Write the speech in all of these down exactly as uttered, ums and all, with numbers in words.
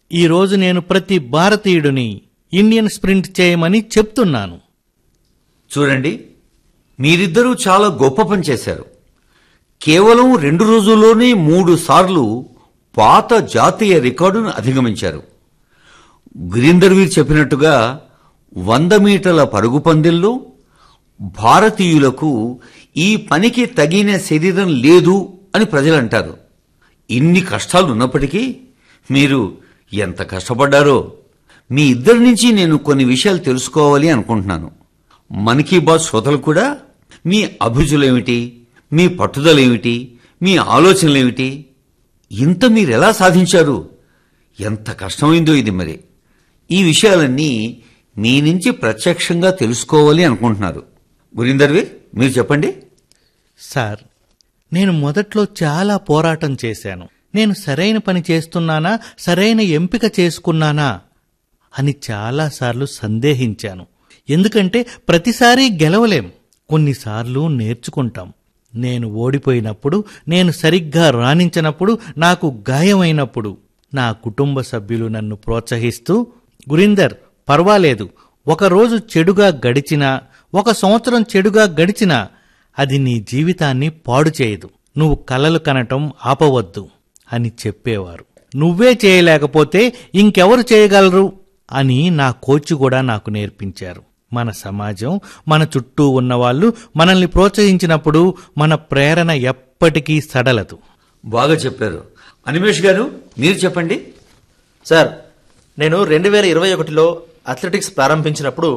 ఈరోజు నేను ప్రతి భారతీయుడిని ఇండియన్ స్ప్రింట్ చేయమని చెప్తున్నాను. చూడండి, మీరిద్దరూ చాలా గొప్ప పని చేశారు. కేవలం రెండు రోజుల్లోనే మూడు సార్లు పాత జాతీయ రికార్డును అధిగమించారు. గురీందర్ వీర్ చెప్పినట్టుగా వంద మీటర్ల పరుగు పందెంలో భారతీయులకు ఈ పనికి తగిన శరీరం లేదు అని ప్రజలంటారు. ఇన్ని కష్టాలు ఉన్నప్పటికీ మీరు ఎంత కష్టపడ్డారో. మీ ఇద్దరి నుంచి నేను కొన్ని విషయాలు తెలుసుకోవాలి అనుకుంటున్నాను. మన్ కీ బాత్ శ్రోతలు కూడా మీ అభిరుచులేమిటి, మీ పట్టుదలేమిటి, మీ ఆలోచనలేమిటి, ఇంత మీరెలా సాధించారు, ఎంత కష్టమైందో ఇది. మరి ఈ విషయాలన్నీ మీ నుంచి ప్రత్యక్షంగా తెలుసుకోవాలి అనుకుంటున్నారు. గురీందర్ వీర్, మీరు చెప్పండి. సార్, నేను మొదట్లో చాలా పోరాటం చేశాను. నేను సరైన పని చేస్తున్నానా, సరైన ఎంపిక చేసుకున్నానా అని చాలాసార్లు సందేహించాను. ఎందుకంటే ప్రతిసారీ గెలవలేం, కొన్నిసార్లు నేర్చుకుంటాం. నేను ఓడిపోయినప్పుడు, నేను సరిగ్గా రాణించనప్పుడు, నాకు గాయమైనప్పుడు నా కుటుంబ సభ్యులు నన్ను ప్రోత్సహిస్తూ, గురీందర్ పర్వాలేదు, ఒకరోజు చెడుగా గడిచినా, ఒక సంవత్సరం చెడుగా గడిచినా అది నీ జీవితాన్ని పాడు చేయదు, నువ్వు కలలు కనటం ఆపవద్దు అని చెప్పేవారు. నువ్వే చేయలేకపోతే ఇంకెవరు చేయగలరు అని నా కోచ్ కూడా నాకు నేర్పించారు. మన సమాజం, మన చుట్టూ ఉన్నవాళ్లు మనల్ని ప్రోత్సహించినప్పుడు మన ప్రేరణ ఎప్పటికీ సడలదు. బాగా చెప్పారు. అనిమేష్ గారు, మీరు చెప్పండి. సార్, నేను రెండు వేల ఇరవై ఒకటిలో అథ్లెటిక్స్ ప్రారంభించినప్పుడు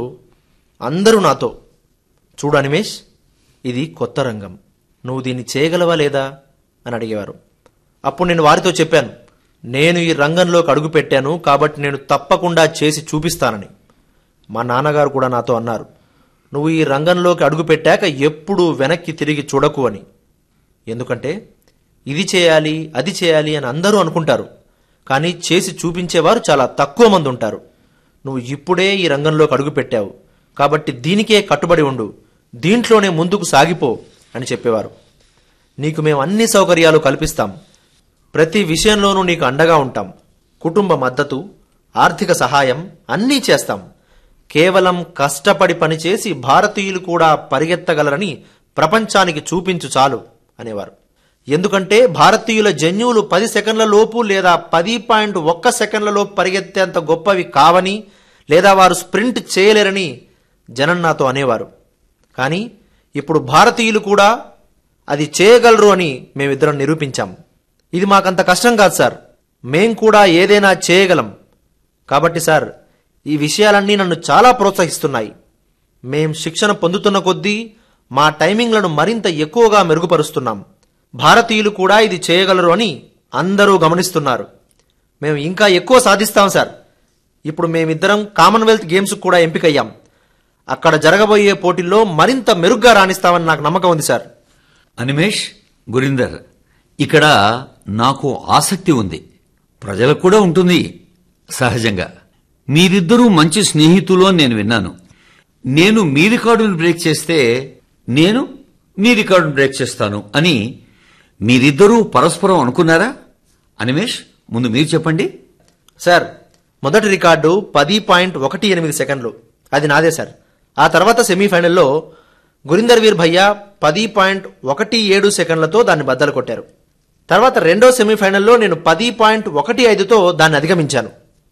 అందరూ నాతో, చూడు అనిమేష్, ఇది కొత్త రంగం, నువ్వు దీన్ని చేయగలవా లేదా అని అడిగేవారు. అప్పుడు నేను వారితో చెప్పాను, నేను ఈ రంగంలోకి అడుగు పెట్టాను కాబట్టి నేను తప్పకుండా చేసి చూపిస్తానని. మా నాన్నగారు కూడా నాతో అన్నారు, నువ్వు ఈ రంగంలోకి అడుగు పెట్టాక ఎప్పుడూ వెనక్కి తిరిగి చూడకు అని. ఎందుకంటే ఇది చేయాలి, అది చేయాలి అని అందరూ అనుకుంటారు, కానీ చేసి చూపించేవారు చాలా తక్కువ మంది ఉంటారు. నువ్వు ఇప్పుడే ఈ రంగంలోకి అడుగు పెట్టావు కాబట్టి దీనికే కట్టుబడి ఉండు, దీంట్లోనే ముందుకు సాగిపో అని చెప్పేవారు. నీకు మేము అన్ని సౌకర్యాలు కల్పిస్తాం, ప్రతి విషయంలోనూ నీకు అండగా ఉంటాం, కుటుంబ మద్దతు, ఆర్థిక సహాయం అన్నీ చేస్తాం. కేవలం కష్టపడి పనిచేసి భారతీయులు కూడా పరిగెత్తగలరని ప్రపంచానికి చూపించు చాలు అనేవారు. ఎందుకంటే భారతీయుల జన్యువులు పది సెకండ్ల లోపు లేదా పది పాయింట్ ఒక్క సెకండ్లలో పరిగెత్తేంత గొప్పవి కావని, లేదా వారు స్ప్రింట్ చేయలేరని జనం నాతో అనేవారు. కానీ ఇప్పుడు భారతీయులు కూడా అది చేయగలరు అని మేమిద్దరం నిరూపించాం. ఇది మాకంత కష్టం కాదు సార్, మేం కూడా ఏదైనా చేయగలం. కాబట్టి సార్, ఈ విషయాలన్నీ నన్ను చాలా ప్రోత్సహిస్తున్నాయి. మేం శిక్షణ పొందుతున్న కొద్దీ మా టైమింగ్లను మరింత ఎక్కువగా మెరుగుపరుస్తున్నాం. భారతీయులు కూడా ఇది చేయగలరు అని అందరూ గమనిస్తున్నారు. మేము ఇంకా ఎక్కువ సాధిస్తాం సార్. ఇప్పుడు మేమిద్దరం కామన్వెల్త్ గేమ్స్ కూడా ఎంపికయ్యాం. అక్కడ జరగబోయే పోటీల్లో మరింత మెరుగ్గా రాణిస్తామని నాకు నమ్మకం ఉంది సార్. అనిమేష్, గురీందర్, ఇక్కడ నాకు ఆసక్తి ఉంది, ప్రజలకు కూడా ఉంటుంది సహజంగా. మీరిద్దరూ మంచి స్నేహితులు అని నేను విన్నాను. నేను మీ రికార్డును బ్రేక్ చేస్తే నేను మీ రికార్డును బ్రేక్ చేస్తాను అని మీరిద్దరూ పరస్పరం అనుకున్నారా? అనిమేష్, ముందు మీరు చెప్పండి. సార్, మొదటి రికార్డు పది పాయింట్ ఒకటి ఎనిమిది సెకండ్లు, అది నాదే సార్. ఆ తర్వాత సెమీఫైనల్లో గురీందర్ వీర్ భయ్యా పది పాయింట్ ఒకటి ఏడు సెకండ్లతో దాన్ని బద్దలు కొట్టారు. తర్వాత రెండో సెమీఫైనల్లో నేను పది పాయింట్ ఒకటి ఐదుతో దాన్ని అధిగమించాను.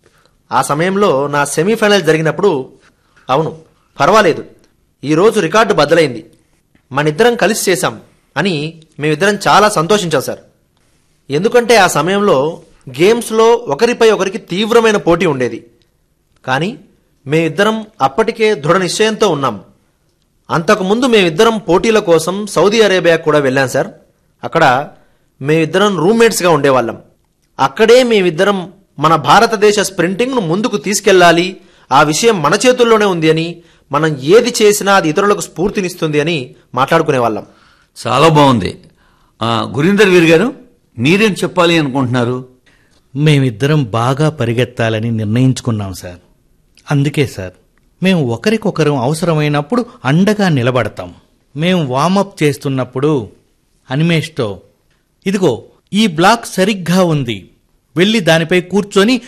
ఆ సమయంలో నా సెమీఫైనల్ జరిగినప్పుడు, అవును పర్వాలేదు, ఈరోజు రికార్డు బద్దలైంది, మనిద్దరం కలిసి చేశాం అని మేమిద్దరం చాలా సంతోషించాం సార్. ఎందుకంటే ఆ సమయంలో గేమ్స్లో ఒకరిపై ఒకరికి తీవ్రమైన పోటీ ఉండేది. కానీ మేమిద్దరం అప్పటికే దృఢ నిశ్చయంతో ఉన్నాం. అంతకుముందు మేమిద్దరం పోటీల కోసం సౌదీ అరేబియా కూడా వెళ్ళాం సార్. అక్కడ మేమిద్దరం రూమ్మేట్స్గా ఉండేవాళ్ళం. అక్కడే మేమిద్దరం మన భారతదేశ స్ప్రింటింగ్ను ముందుకు తీసుకెళ్లాలి, ఆ విషయం మన చేతుల్లోనే ఉంది అని, మనం ఏది చేసినా అది ఇతరులకు స్ఫూర్తినిస్తుంది అని మాట్లాడుకునేవాళ్ళం. చాలా బాగుంది. గురీందర్ వీర్ గారు, మీరేం చెప్పాలి అనుకుంటున్నారు? మేమిద్దరం బాగా పరిగెత్తాలని నిర్ణయించుకున్నాం సార్. అందుకే సార్, మేము ఒకరికొకరు అవసరమైనప్పుడు అండగా నిలబడతాం. మేము వామప్ చేస్తున్నప్పుడు అనిమేష్తో, ఇదిగో ఈ బ్లాక్ సరిగ్గా ఉంది, వెళ్ళి దానిపై కూర్చొని